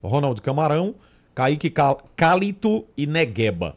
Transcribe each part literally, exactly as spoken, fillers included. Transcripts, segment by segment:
Ronald Camarão, Kaique Cal- Calito e Negueba.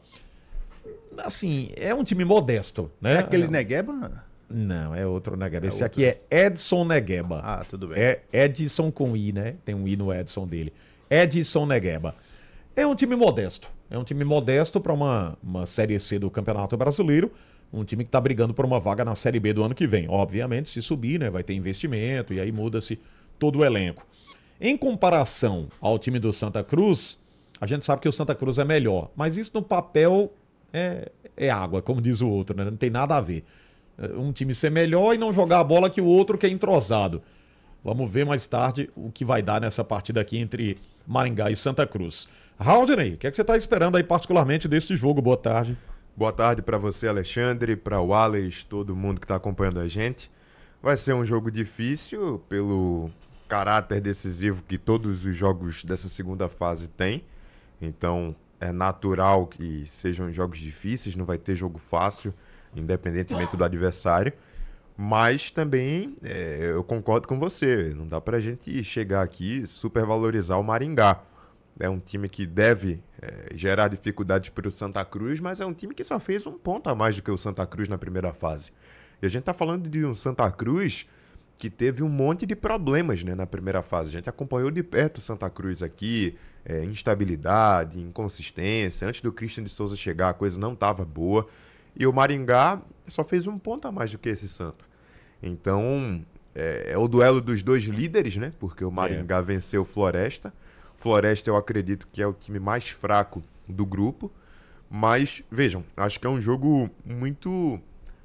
Assim, é um time modesto, né? É aquele Negueba? Não, é outro Negueba. É Esse outro. aqui é Edson Negueba. Ah, tudo bem. É Edson com I, né? Tem um I no Edson dele. Edson Negueba. É um time modesto. É um time modesto para uma, uma Série C do Campeonato Brasileiro. Um time que está brigando por uma vaga na Série B do ano que vem. Obviamente, se subir, né, vai ter investimento e aí muda-se todo o elenco. Em comparação ao time do Santa Cruz, a gente sabe que o Santa Cruz é melhor. Mas isso no papel é, é água, como diz o outro, né? Não tem nada a ver. Um time ser melhor e não jogar a bola que o outro que é entrosado. Vamos ver mais tarde o que vai dar nessa partida aqui entre Maringá e Santa Cruz. Raudney, o que, é que você está esperando aí particularmente deste jogo? Boa tarde. Boa tarde para você, Alexandre, para o Wallace, todo mundo que está acompanhando a gente. Vai ser um jogo difícil pelo caráter decisivo que todos os jogos dessa segunda fase têm. Então é natural que sejam jogos difíceis, não vai ter jogo fácil, independentemente do adversário. Mas também é, eu concordo com você, não dá pra gente chegar aqui e supervalorizar o Maringá. É um time que deve é, gerar dificuldades para o Santa Cruz, mas é um time que só fez um ponto a mais do que o Santa Cruz na primeira fase. E a gente tá falando de um Santa Cruz que teve um monte de problemas, né, na primeira fase. A gente acompanhou de perto o Santa Cruz aqui, é, instabilidade, inconsistência. Antes do Christian de Souza chegar, a coisa não estava boa. E o Maringá só fez um ponto a mais do que esse Santa. Então, é, é o duelo dos dois líderes, né? Porque o Maringá é. venceu o Floresta. Floresta eu acredito que é o time mais fraco do grupo. Mas, vejam, acho que é um jogo muito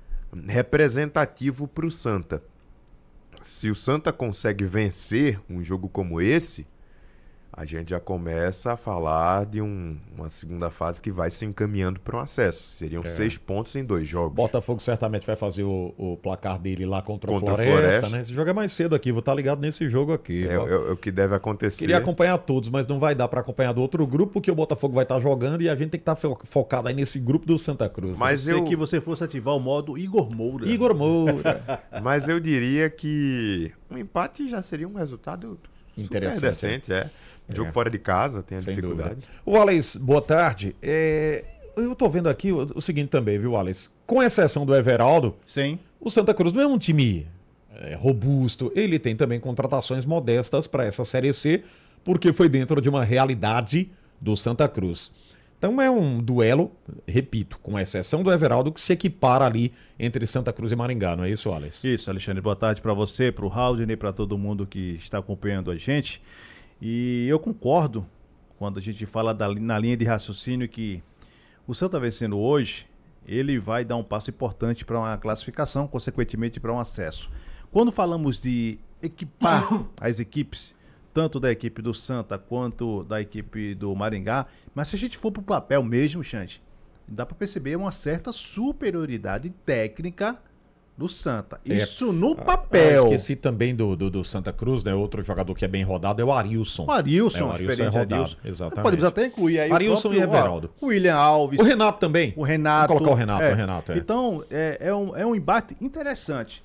representativo para o Santa. Se o Santa consegue vencer um jogo como esse, a gente já começa a falar de um, uma segunda fase que vai se encaminhando para um acesso. Seriam é. seis pontos em dois jogos. Botafogo certamente vai fazer o, o placar dele lá contra, contra o Floresta, Floresta, né? Esse jogo é mais cedo aqui, vou estar ligado nesse jogo aqui. É, é, é o que deve acontecer. Queria acompanhar todos, mas não vai dar para acompanhar do outro grupo, porque o Botafogo vai estar jogando e a gente tem que estar focado aí nesse grupo do Santa Cruz. Mas né? eu que você fosse ativar o modo Igor Moura. Igor Moura. Mas eu diria que um empate já seria um resultado interessante. Decente, é. Jogo é. fora de casa, tem a Sem dificuldade. Dúvida. O Wallace, boa tarde. É... Eu tô vendo aqui o, o seguinte também, viu, Wallace? Com exceção do Everaldo, sim, o Santa Cruz não é um time é, robusto. Ele tem também contratações modestas para essa Série C, porque foi dentro de uma realidade do Santa Cruz. Então é um duelo, repito, com exceção do Everaldo, que se equipara ali entre Santa Cruz e Maringá, não é isso, Wallace? Isso, Alexandre. Boa tarde para você, para o Raudney, para todo mundo que está acompanhando a gente. E eu concordo quando a gente fala da, na linha de raciocínio que o Santa vencendo hoje, ele vai dar um passo importante para uma classificação, consequentemente para um acesso. Quando falamos de equipar as equipes, tanto da equipe do Santa quanto da equipe do Maringá, mas se a gente for para o papel mesmo, Xande, dá para perceber uma certa superioridade técnica do Santa. Isso é. no papel. Ah, esqueci também do, do, do Santa Cruz, né? Outro jogador que é bem rodado é o Arilson. O Arilson, é, o Arilson é rodado. Arilson. Exatamente. Podemos até incluir aí Arilson o próprio, e Everaldo. Ó, o William Alves. O Renato também. O Renato. Vou colocar o Renato. É. O Renato é. Então, é, é, um, é um embate interessante.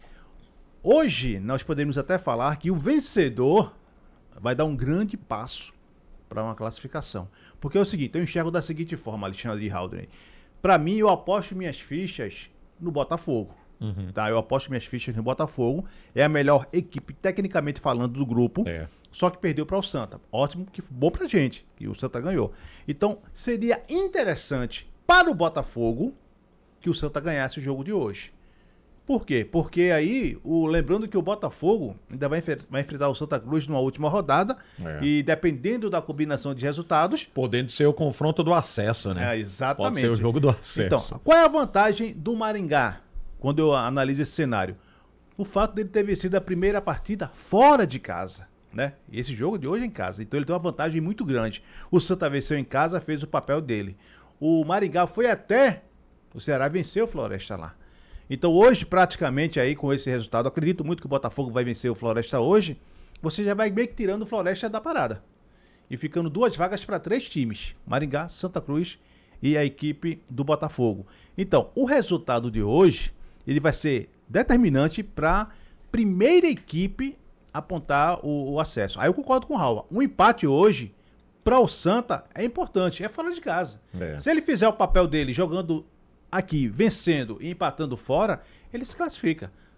Hoje, nós podemos até falar que o vencedor vai dar um grande passo para uma classificação. Porque é o seguinte, eu enxergo da seguinte forma, Alexandre Raudney. Para mim, eu aposto minhas fichas no Botafogo. Uhum. Tá, eu aposto minhas fichas no Botafogo. É a melhor equipe, tecnicamente falando, do grupo. É. Só que perdeu para o Santa. Ótimo, que bom pra gente, que o Santa ganhou. Então, seria interessante para o Botafogo que o Santa ganhasse o jogo de hoje. Por quê? Porque aí, o, lembrando que o Botafogo ainda vai, vai enfrentar o Santa Cruz numa última rodada. É. E dependendo da combinação de resultados... Podendo ser o confronto do acesso, né? É, exatamente. Pode ser o jogo do acesso. Então, qual é a vantagem do Maringá? Quando eu analiso esse cenário, o fato dele ter vencido a primeira partida fora de casa, né? E esse jogo de hoje é em casa, então ele tem uma vantagem muito grande. O Santa venceu em casa, fez o papel dele. O Maringá foi até o Ceará, venceu o Floresta lá. Então hoje, praticamente aí com esse resultado, acredito muito que o Botafogo vai vencer o Floresta hoje, você já vai meio que tirando o Floresta da parada. E ficando duas vagas para três times, Maringá, Santa Cruz e a equipe do Botafogo. Então, o resultado de hoje... ele vai ser determinante para a primeira equipe apontar o, o acesso. Aí eu concordo com o Raul. Um empate hoje para o Santa é importante, é fora de casa. É. Se ele fizer o papel dele jogando aqui, vencendo e empatando fora, ele se classifica.